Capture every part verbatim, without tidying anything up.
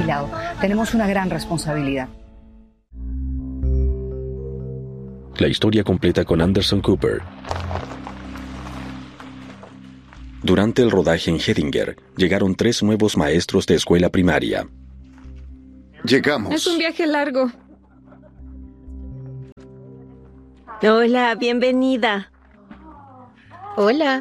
vigilado. Tenemos una gran responsabilidad. La historia completa con Anderson Cooper. Durante el rodaje en Hettinger, llegaron tres nuevos maestros de escuela primaria. Llegamos. Es un viaje largo. Hola, bienvenida. Hola.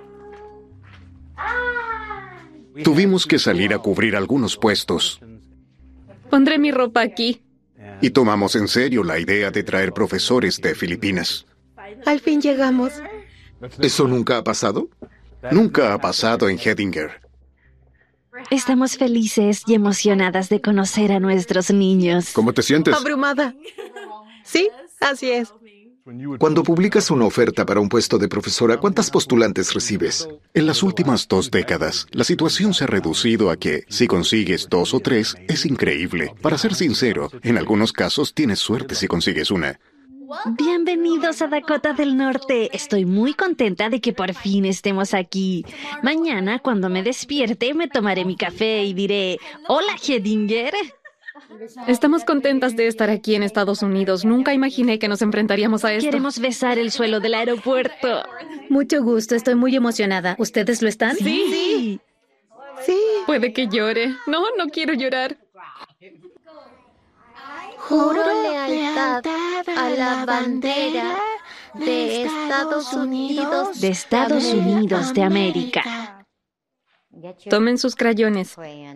Tuvimos que salir a cubrir algunos puestos. Pondré mi ropa aquí. Y tomamos en serio la idea de traer profesores de Filipinas. Al fin llegamos. ¿Eso nunca ha pasado? Nunca ha pasado en Hettinger. Estamos felices y emocionadas de conocer a nuestros niños. ¿Cómo te sientes? Abrumada. Sí, así es. Cuando publicas una oferta para un puesto de profesora, ¿cuántas postulantes recibes? En las últimas dos décadas, la situación se ha reducido a que, si consigues dos o tres, es increíble. Para ser sincero, en algunos casos tienes suerte si consigues una. Bienvenidos a Dakota del Norte. Estoy muy contenta de que por fin estemos aquí. Mañana, cuando me despierte, me tomaré mi café y diré, «Hola, Hettinger». Estamos contentas de estar aquí en Estados Unidos. Nunca imaginé que nos enfrentaríamos a esto. Queremos besar el suelo del aeropuerto. Mucho gusto, estoy muy emocionada. ¿Ustedes lo están? Sí. Sí. Sí. Puede que llore. No, no quiero llorar. Juro lealtad a la bandera de Estados Unidos De Estados Unidos de América. Tomen sus crayones.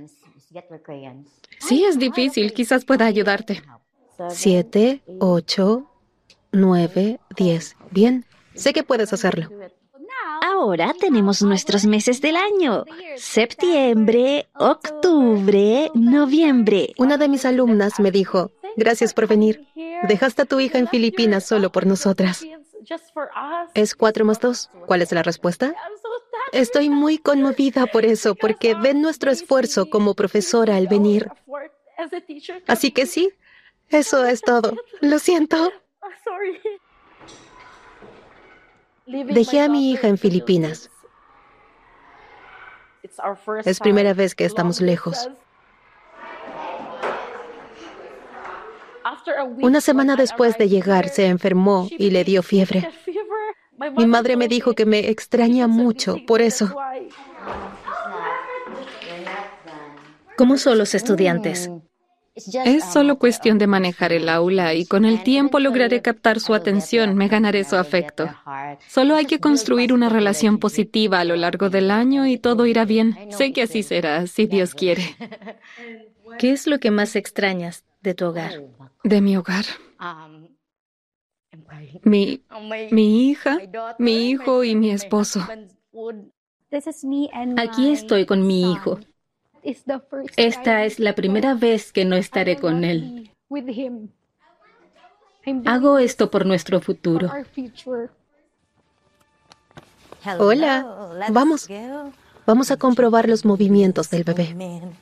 Sí, es difícil. Quizás pueda ayudarte. Siete, ocho, nueve, diez. Bien, sé que puedes hacerlo. Ahora tenemos nuestros meses del año. Septiembre, octubre, noviembre. Una de mis alumnas me dijo, gracias por venir. Dejaste a tu hija en Filipinas solo por nosotras. ¿Es cuatro más dos? ¿Cuál es la respuesta? Estoy muy conmovida por eso, porque ven nuestro esfuerzo como profesora al venir. Así que sí, eso es todo. Lo siento. Dejé a mi hija en Filipinas. Es primera vez que estamos lejos. Una semana después de llegar, se enfermó y le dio fiebre. Mi madre me dijo que me extraña mucho, por eso. ¿Cómo son los estudiantes? Es solo cuestión de manejar el aula y con el tiempo lograré captar su atención, me ganaré su afecto. Solo hay que construir una relación positiva a lo largo del año y todo irá bien. Sé que así será, si Dios quiere. ¿Qué es lo que más extrañas de tu hogar? De mi hogar. Mi, mi hija, mi hijo y mi esposo. Aquí estoy con mi hijo. Esta es la primera vez que no estaré con él. Hago esto por nuestro futuro. Hola, vamos. Vamos a comprobar los movimientos del bebé.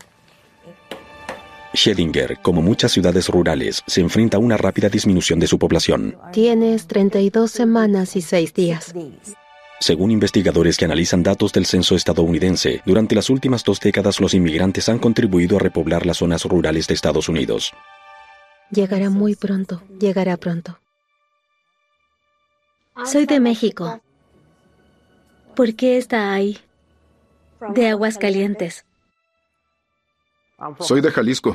Hettinger, como muchas ciudades rurales, se enfrenta a una rápida disminución de su población. Tienes treinta y dos semanas y seis días. Según investigadores que analizan datos del censo estadounidense, durante las últimas dos décadas los inmigrantes han contribuido a repoblar las zonas rurales de Estados Unidos. Llegará muy pronto, llegará pronto. Soy de México. ¿Por qué está ahí? De Aguascalientes. Soy de Jalisco.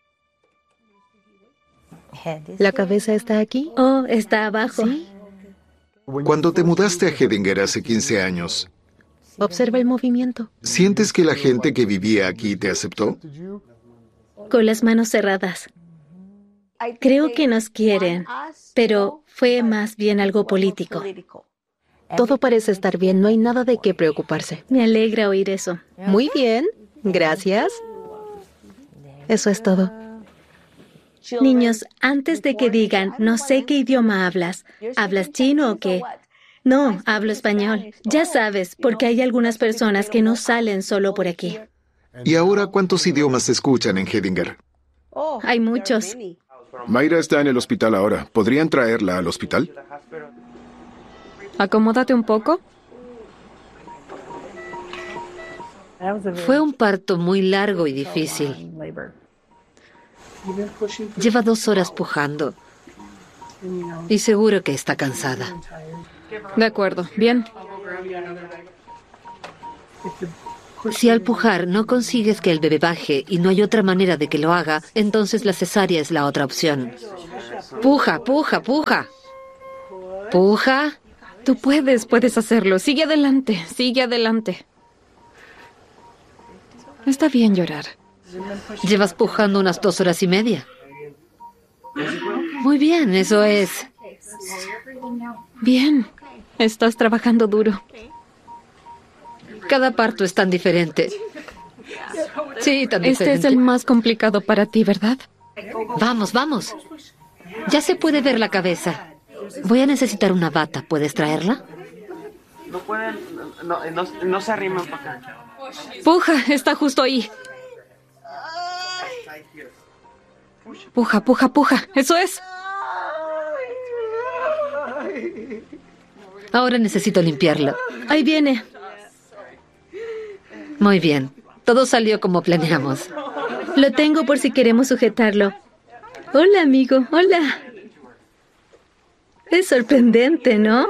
¿La cabeza está aquí? Oh, está abajo. Sí. Cuando te mudaste a Hettinger hace quince años, Observa el movimiento. ¿sientes que la gente que vivía aquí te aceptó? Con las manos cerradas. Creo que nos quieren, pero fue más bien algo político. Todo parece estar bien, no hay nada de qué preocuparse. Me alegra oír eso. Muy bien, gracias. Eso es todo. Niños, antes de que digan, no sé qué idioma hablas, ¿hablas chino o qué? No, hablo español. Ya sabes, porque hay algunas personas que no salen solo por aquí. ¿Y ahora cuántos idiomas se escuchan en Hettinger? Hay muchos. Mayra está en el hospital ahora. ¿Podrían traerla al hospital? Acomódate un poco. Fue un parto muy largo y difícil. Lleva dos horas pujando. Y seguro que está cansada. De acuerdo, bien. Si al pujar no consigues que el bebé baje y no hay otra manera de que lo haga, entonces la cesárea es la otra opción. Puja, puja, puja. Puja. Tú puedes, puedes hacerlo. Sigue adelante, sigue adelante. Está bien llorar. Llevas pujando unas dos horas y media. Muy bien, eso es. Bien, estás trabajando duro. Cada parto es tan diferente. Sí, tan diferente. Este es el más complicado para ti, ¿verdad? Vamos, vamos. Ya se puede ver la cabeza. Voy a necesitar una bata. ¿Puedes traerla? No pueden, no, no, no se arriman para acá. Puja, está justo ahí. Puja, puja, puja. Eso es. Ahora necesito limpiarlo. Ahí viene. Muy bien. Todo salió como planeamos. Lo tengo por si queremos sujetarlo. Hola, amigo. Hola. Es sorprendente, ¿no?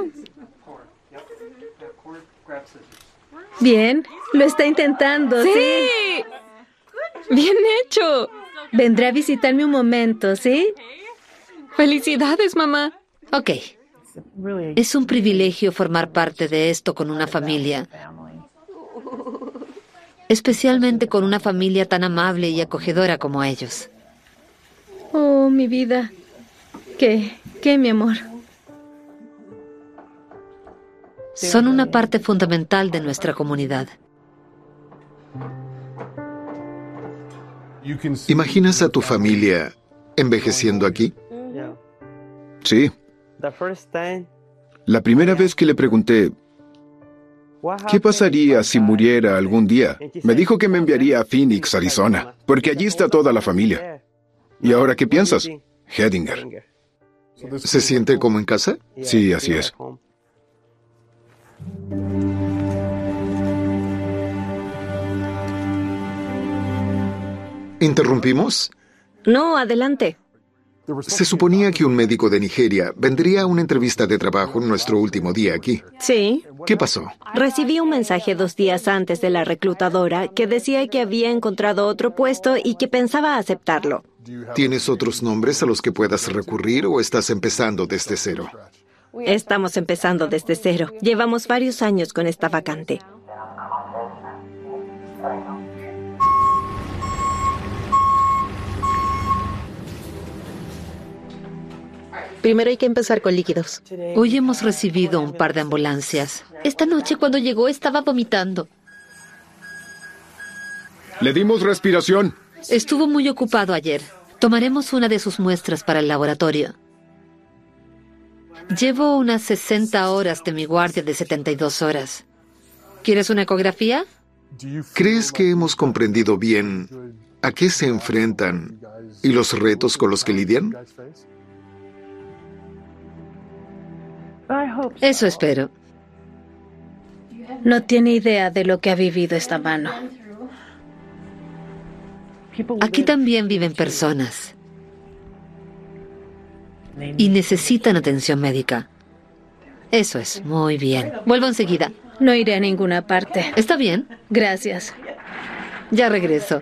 Bien. Lo está intentando, ¿sí? ¡Sí! ¡Bien hecho! Vendrá a visitarme un momento, ¿sí? ¡Felicidades, mamá! Ok. Es un privilegio formar parte de esto con una familia. Especialmente con una familia tan amable y acogedora como ellos. Oh, mi vida. ¿Qué? ¿Qué, mi amor? Son una parte fundamental de nuestra comunidad. ¿Imaginas a tu familia envejeciendo aquí? Sí. La primera vez que le pregunté, ¿qué pasaría si muriera algún día? Me dijo que me enviaría a Phoenix, Arizona, porque allí está toda la familia. ¿Y ahora qué piensas? Hettinger. ¿Se siente como en casa? Sí, así es. ¿Interrumpimos? No, adelante. Se suponía que un médico de Nigeria vendría a una entrevista de trabajo en nuestro último día aquí. Sí. ¿Qué pasó? Recibí un mensaje dos días antes de la reclutadora que decía que había encontrado otro puesto y que pensaba aceptarlo. ¿Tienes otros nombres a los que puedas recurrir o estás empezando desde cero? Estamos empezando desde cero. Llevamos varios años con esta vacante. Primero hay que empezar con líquidos. Hoy hemos recibido un par de ambulancias. Esta noche cuando llegó estaba vomitando. Le dimos respiración. Estuvo muy ocupado ayer. Tomaremos una de sus muestras para el laboratorio. Llevo unas sesenta horas de mi guardia de setenta y dos horas. ¿Quieres una ecografía? ¿Crees que hemos comprendido bien a qué se enfrentan y los retos con los que lidian? Eso espero. No tiene idea de lo que ha vivido esta mano. Aquí también viven personas. Y necesitan atención médica. Eso es, muy bien. Vuelvo enseguida. No iré a ninguna parte. ¿Está bien? Gracias. Ya regreso.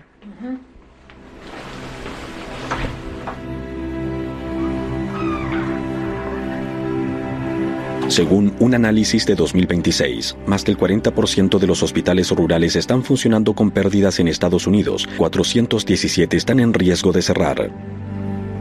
Según un análisis de dos mil veintiséis, más del cuarenta por ciento de los hospitales rurales están funcionando con pérdidas en Estados Unidos. cuatrocientos diecisiete están en riesgo de cerrar.